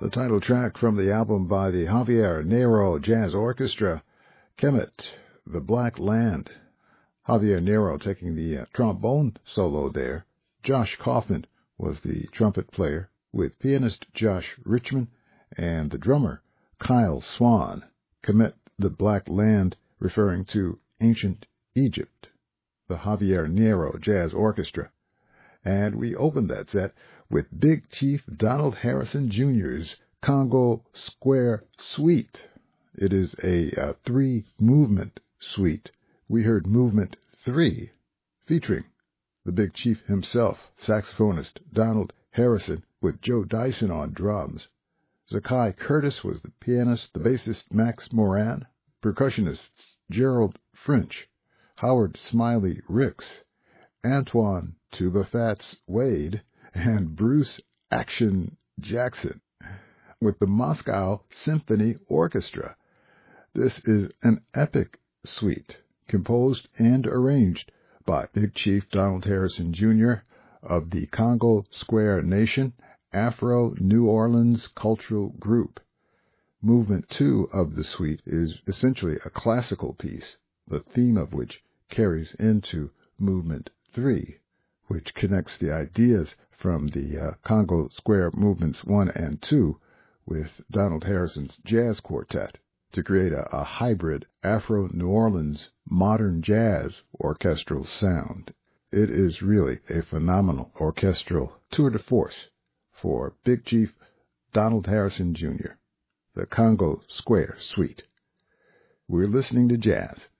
The title track from the album by the Javier Nero Jazz Orchestra, Kemet, The Black Land. Javier Nero taking the trombone solo there. Josh Kaufman was the trumpet player, with pianist Josh Richman and the drummer Kyle Swan. Kemet, The Black Land, referring to ancient Egypt. The Javier Nero Jazz Orchestra. And we opened that set with Big Chief Donald Harrison Jr.'s Congo Square Suite. It is a three-movement suite. We heard Movement 3, featuring the Big Chief himself, saxophonist Donald Harrison, with Joe Dyson on drums. Zakai Curtis was the pianist, the bassist Max Moran, percussionists Gerald French, Howard Smiley Ricks, Antoine Tuba Fats Wade, and Bruce Action Jackson with the Moscow Symphony Orchestra. This is an epic suite composed and arranged by Big Chief Donald Harrison Jr. of the Congo Square Nation Afro-New Orleans Cultural Group. Movement 2 of the suite is essentially a classical piece, the theme of which carries into Movement 3, which connects the ideas from the Congo Square Movements 1 and 2 with Donald Harrison's jazz quartet to create a hybrid Afro-New Orleans modern jazz orchestral sound. It is really a phenomenal orchestral tour de force for Big Chief Donald Harrison Jr., the Congo Square Suite. We're listening to jazz